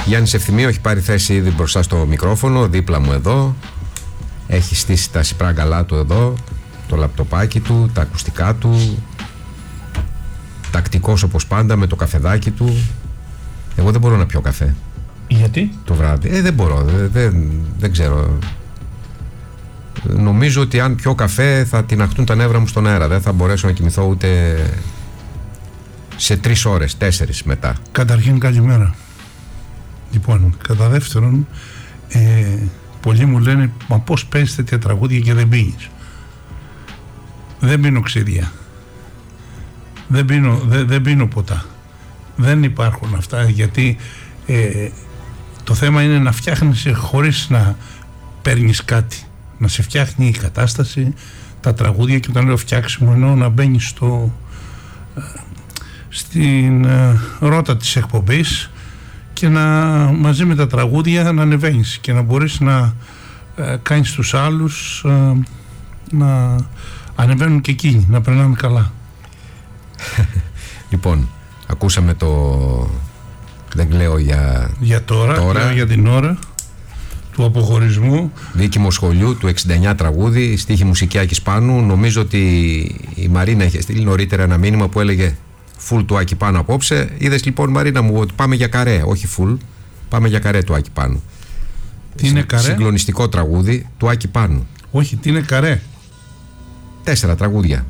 Γιάννης Ευθυμίου έχει πάρει θέση ήδη μπροστά στο μικρόφωνο, δίπλα μου εδώ. Έχει στήσει τα σπράγκαλά του εδώ, το λαπτοπάκι του, τα ακουστικά του. Τακτικός όπως πάντα με το καφεδάκι του. Εγώ δεν μπορώ να πιω καφέ. Γιατί? Το βράδυ. Δεν μπορώ, δεν ξέρω. Νομίζω ότι αν πιω καφέ θα τιναχτούν τα νεύρα μου στον αέρα. Δεν θα μπορέσω να κοιμηθώ ούτε σε 3 ώρες, 4 μετά. Καταρχήν καλημέρα. Λοιπόν, κατά δεύτερον, πολλοί μου λένε μα πώς παίζεις τέτοια τραγούδια και δεν πίνεις? Δεν πίνω ξύδια. Δεν πίνω ποτά. Δεν υπάρχουν αυτά, γιατί το θέμα είναι να φτιάχνεις χωρίς να παίρνεις κάτι. Να σε φτιάχνει η κατάσταση, τα τραγούδια, και όταν λέω φτιάξιμο εννοώ να μπαίνεις στην ρότα της εκπομπής και μαζί με τα τραγούδια να ανεβαίνεις και να μπορείς να κάνεις τους άλλους να ανεβαίνουν και εκείνοι, να περνάνε καλά. Λοιπόν, ακούσαμε δεν λέω για τώρα. Λέω για την ώρα του αποχωρισμού. Δίκημο σχολείου του 69 τραγούδι, στίχη μουσική Άκης Πάνου. Νομίζω ότι η Μαρίνα είχε στείλει νωρίτερα ένα μήνυμα που έλεγε full του Άκη Πάνου απόψε. Είδες λοιπόν, Μαρίνα μου, ότι πάμε για καρέ, όχι full, πάμε για καρέ του Άκη Πάνου. Τι είναι καρέ? Συγκλονιστικό τραγούδι του Άκη Πάνου. Όχι, τι είναι καρέ? 4 τραγούδια.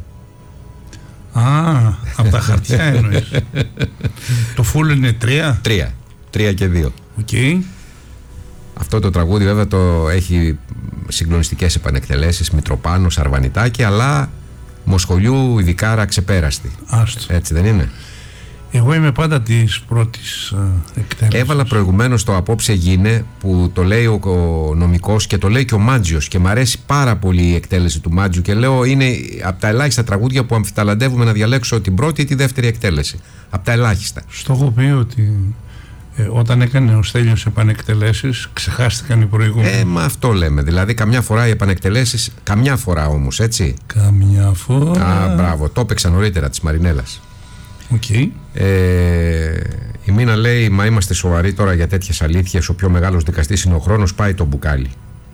Από τα χαρτιά εννοείς? Το full είναι 3? 3 και 2. Okay. Αυτό το τραγούδι βέβαια το έχει συγκλονιστικές επανεκτελέσεις, Μητροπάνο, Σαρβανιτάκη, αλλά Μοσχολιού ειδικάρα ξεπέραστη. Έτσι δεν είναι? Εγώ είμαι πάντα της πρώτης εκτέλεσης. Έβαλα προηγουμένως το απόψε γίνε, που το λέει ο νομικός και το λέει και ο Μάτζιος, και μου αρέσει πάρα πολύ η εκτέλεση του Μάτζιου, και λέω είναι από τα ελάχιστα τραγούδια που αμφιταλαντεύουμε να διαλέξω την πρώτη ή τη δεύτερη εκτέλεση. Από τα ελάχιστα. Στο έχω πει ότι όταν έκανε ο Στέλιος επανεκτελέσεις ξεχάστηκαν οι προηγούμενοι. Μα αυτό λέμε. Δηλαδή καμιά φορά οι επανεκτελέσεις, καμιά φορά όμως, έτσι. Καμιά φορά. Μπράβο, το έπαιξα νωρίτερα της Μαρινέλας. Okay. Η Μίνα λέει, μα είμαστε σοβαροί τώρα για τέτοιες αλήθειες? Ο πιο μεγάλος δικαστής είναι ο χρόνος, πάει το μπουκάλι.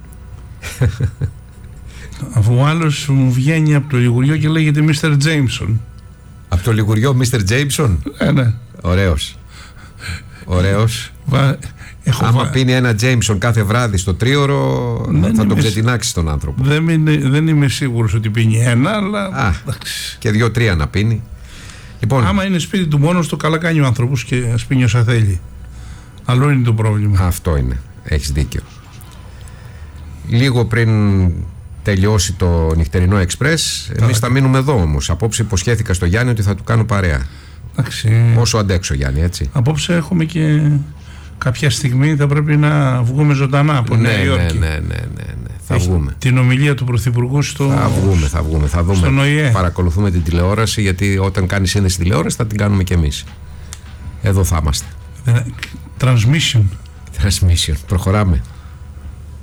Αφού ο άλλος μου βγαίνει από το Λιγουριό και λέγεται Mr. Jameson. Από το Λιγουριό Mr. Jameson? Ναι. Ωραίος. Άμα πίνει ένα Jameson κάθε βράδυ στο 3ωρο, θα τον ξετινάξει τον άνθρωπο. Δεν είμαι σίγουρος ότι πίνει ένα, αλλά και 2-3 να πίνει. Λοιπόν, άμα είναι σπίτι του μόνος του, καλά κάνει ο άνθρωπος και ας πίνει όσα θέλει. Άλλο είναι το πρόβλημα. Αυτό είναι, έχεις δίκιο. Λίγο πριν τελειώσει το νυχτερινό εξπρές, εμείς θα μείνουμε εδώ όμως. Απόψε υποσχέθηκα στο Γιάννη ότι θα του κάνω παρέα. Όσο αντέξω, Γιάννη, έτσι. Απόψε έχουμε και κάποια στιγμή θα πρέπει να βγούμε ζωντανά από Νέα Υόρκη. Ναι. Θα βγούμε. Την ομιλία του Πρωθυπουργού θα βγούμε. Θα δούμε. Στον ΟΗΕ. Παρακολουθούμε την τηλεόραση, γιατί όταν κάνει σύνδεση τηλεόραση θα την κάνουμε κι εμείς. Εδώ θα είμαστε. Transmission. Προχωράμε.